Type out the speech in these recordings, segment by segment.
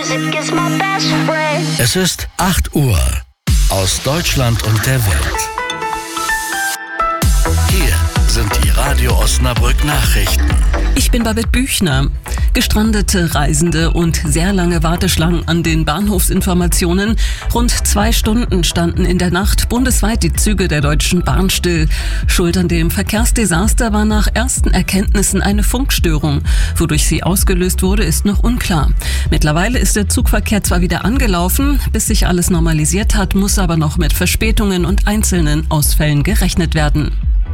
Es ist 8 Uhr. Aus Deutschland und der Welt. Hier sind die Radio Osnabrück Nachrichten. Ich bin Babette Büchner. Gestrandete Reisende und sehr lange Warteschlangen an den Bahnhofsinformationen. Rund 2 Stunden standen in der Nacht bundesweit die Züge der Deutschen Bahn still. Schuld an dem Verkehrsdesaster war nach ersten Erkenntnissen eine Funkstörung. Wodurch sie ausgelöst wurde, ist noch unklar. Mittlerweile ist der Zugverkehr zwar wieder angelaufen, bis sich alles normalisiert hat, muss aber noch mit Verspätungen und einzelnen Ausfällen gerechnet werden.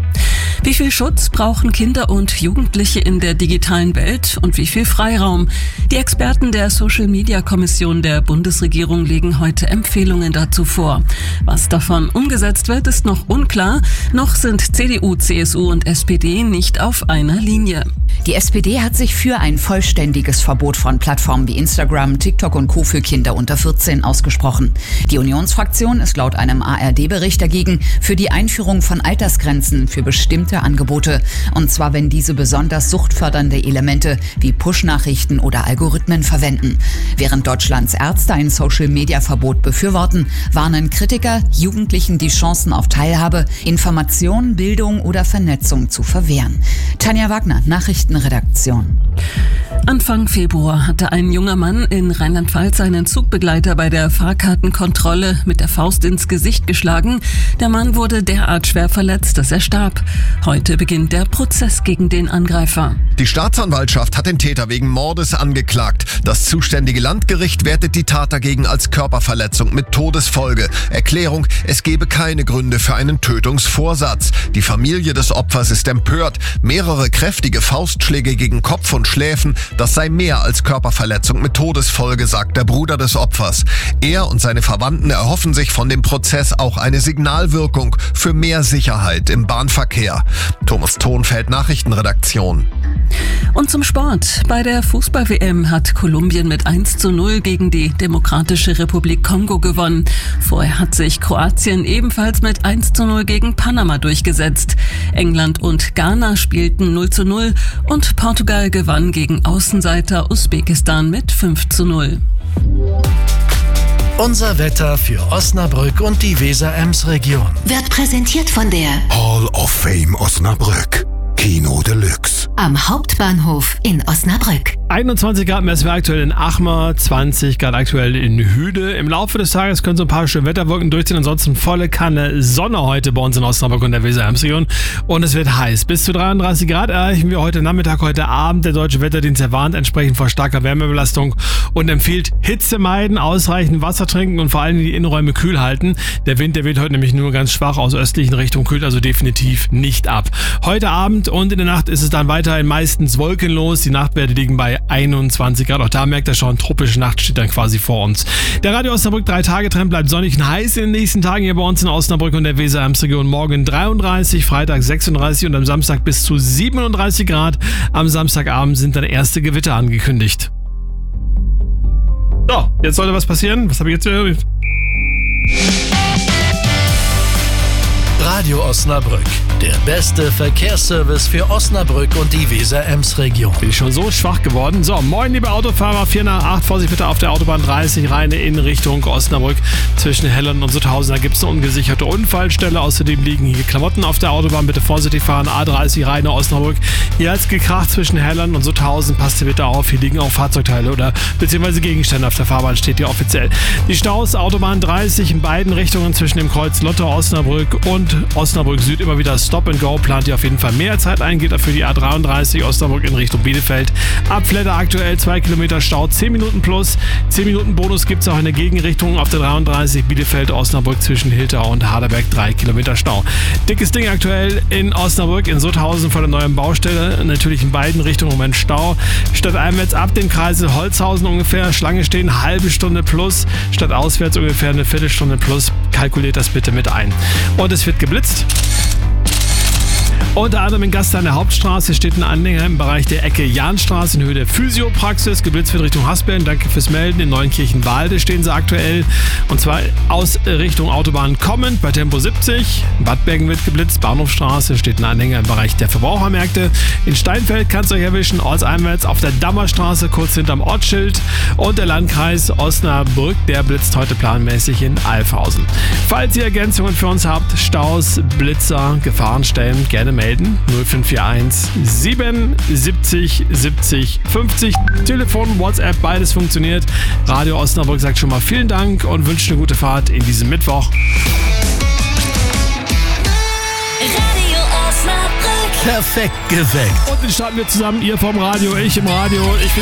Wie viel Schutz brauchen Kinder und Jugendliche in der digitalen Welt und wie viel Freiraum? Die Experten der Social-Media-Kommission der Bundesregierung legen heute Empfehlungen dazu vor. Was davon umgesetzt wird, ist noch unklar. Noch sind CDU, CSU und SPD nicht auf einer Linie. Die SPD hat sich für ein vollständiges Verbot von Plattformen wie Instagram, TikTok und Co. für Kinder unter 14 ausgesprochen. Die Unionsfraktion ist laut einem ARD-Bericht dagegen für die Einführung von Altersgrenzen für bestimmte Angebote. Und zwar, wenn diese besonders suchtfördernde Elemente wie Push-Nachrichten oder Algorithmen verwenden. Während Deutschlands Ärzte ein Social-Media-Verbot befürworten, warnen Kritiker, Jugendlichen die Chancen auf Teilhabe, Information, Bildung oder Vernetzung zu verwehren. Tanja Wagner, Nachrichtenredaktion. Anfang Februar hatte ein junger Mann in Rheinland-Pfalz seinen Zugbegleiter bei der Fahrkartenkontrolle mit der Faust ins Gesicht geschlagen. Der Mann wurde derart schwer verletzt, dass er starb. Heute beginnt der Prozess gegen den Angreifer. Die Staatsanwaltschaft hat den Täter wegen Mordes angeklagt. Das zuständige Landgericht wertet die Tat dagegen als Körperverletzung mit Todesfolge. Erklärung: Es gebe keine Gründe für einen Tötungsvorsatz. Die Familie des Opfers ist empört. Mehrere kräftige Faustschläge gegen Kopf und Schläfen, das sei mehr als Körperverletzung mit Todesfolge, sagt der Bruder des Opfers. Er und seine Verwandten erhoffen sich von dem Prozess auch eine Signalwirkung für mehr Sicherheit im Bahnverkehr. Thomas Thonfeld, Nachrichtenredaktion. Und zum Sport. Bei der Fußball-WM hat Kolumbien mit 1:0 gegen die Demokratische Republik Kongo gewonnen. Vorher hat sich Kroatien ebenfalls mit 1:0 gegen Panama durchgesetzt. England und Ghana spielten 0:0 und Portugal gewann gegen Außenseiter Usbekistan mit 5:0. Unser Wetter für Osnabrück und die Weser-Ems-Region Wird präsentiert von der Hall of Fame Osnabrück. Kino Deluxe. am Hauptbahnhof in Osnabrück. 21 Grad messen wir aktuell in Achmar, 20 Grad aktuell in Hüde. Im Laufe des Tages können so ein paar schöne Wetterwolken durchziehen. Ansonsten volle Kanne Sonne heute bei uns in Osnabrück und der Weser-Ems-Region. Und es wird heiß. Bis zu 33 Grad erreichen wir heute Nachmittag, heute Abend. Der Deutsche Wetterdienst erwarnt entsprechend vor starker Wärmebelastung und empfiehlt Hitze meiden, ausreichend Wasser trinken und vor allem die Innenräume kühl halten. Der Wind, der weht heute nämlich nur ganz schwach aus östlichen Richtung, kühlt also definitiv nicht ab. Heute Abend und in der Nacht ist es dann weiterhin meistens wolkenlos. Die Nachtwerte liegen bei 21 Grad. Auch da merkt ihr schon, tropische Nacht steht dann quasi vor uns. Der Radio Osnabrück 3-Tage-Trend bleibt sonnig und heiß in den nächsten Tagen hier bei uns in Osnabrück und der Weser-Ems-Region. Morgen 33, Freitag 36 und am Samstag bis zu 37 Grad. Am Samstagabend sind dann erste Gewitter angekündigt. So, jetzt sollte was passieren. Was habe ich jetzt gehört? Radio Osnabrück, der beste Verkehrsservice für Osnabrück und die Weser-Ems-Region. Bin ich schon so schwach geworden. So, moin liebe Autofahrer, 4 nach 8, Vorsicht bitte auf der Autobahn 30, rein in Richtung Osnabrück. Zwischen Hellern und Sutthausen, da gibt es eine ungesicherte Unfallstelle. Außerdem liegen hier Klamotten auf der Autobahn, bitte vorsichtig fahren. A30, rein in Osnabrück. Hier hat's gekracht zwischen Hellern und Sutthausen, passt ihr bitte auf. Hier liegen auch Fahrzeugteile oder beziehungsweise Gegenstände auf der Fahrbahn, steht hier offiziell. Die Staus, Autobahn 30 in beiden Richtungen zwischen dem Kreuz Lotte, Osnabrück und Osnabrück Süd immer wieder Stop and Go. Plant ihr auf jeden Fall mehr Zeit ein, geht dafür die A33 Osnabrück in Richtung Bielefeld. Ab Fletter aktuell 2 Kilometer Stau, 10 Minuten plus. 10 Minuten Bonus gibt es auch in der Gegenrichtung auf der 33 Bielefeld Osnabrück zwischen Hiltau und Harderberg, 3 Kilometer Stau. Dickes Ding aktuell in Osnabrück, in Sutthausen vor der neuen Baustelle. Natürlich in beiden Richtungen im Moment Stau. Stadteinwärts ab dem Kreisel Holzhausen ungefähr Schlange stehen, halbe Stunde plus. Stadtauswärts ungefähr eine Viertelstunde plus. Kalkuliert das bitte mit ein. Und es wird geblitzt. Unter anderem in Gastein an der Hauptstraße steht ein Anhänger im Bereich der Ecke Jahnstraße in Höhe der Physiopraxis. Geblitzt wird Richtung Hasbergen. Danke fürs Melden. In Neunkirchen-Walde stehen sie aktuell. Und zwar aus Richtung Autobahn kommend bei Tempo 70. In Bad Bergen wird geblitzt. Bahnhofstraße steht ein Anhänger im Bereich der Verbrauchermärkte. In Steinfeld kannst du euch erwischen. Ortseinwärts auf der Dammerstraße kurz hinterm Ortsschild. Und der Landkreis Osnabrück, der blitzt heute planmäßig in Alfhausen. Falls ihr Ergänzungen für uns habt, Staus, Blitzer, Gefahrenstellen, gerne melden. 0541 77 70 50. Telefon, WhatsApp, beides funktioniert. Radio Osnabrück sagt schon mal vielen Dank und wünscht eine gute Fahrt in diesem Mittwoch. Radio Osnabrück. Perfekt geweckt. Und den starten wir zusammen. Ihr vom Radio, ich im Radio. Ich bin